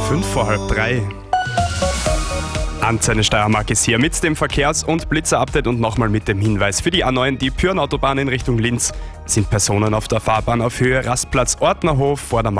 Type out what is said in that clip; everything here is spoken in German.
3:05. Antenne Steiermark ist hier mit dem Verkehrs- und Blitzer-Update und nochmal mit dem Hinweis für die A9, die Pyhrn-Autobahn in Richtung Linz, sind Personen auf der Fahrbahn auf Höhe Rastplatz Ortnerhof vor der